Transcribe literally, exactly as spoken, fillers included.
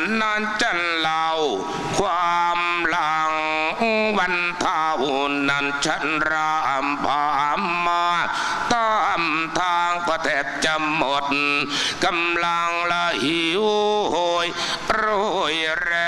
นั้นจันเล่าความหลังวันเท่านั้นฉันรำพามมาตามทางก็แทบจะหมดกำลังละหิวโหยโรยแร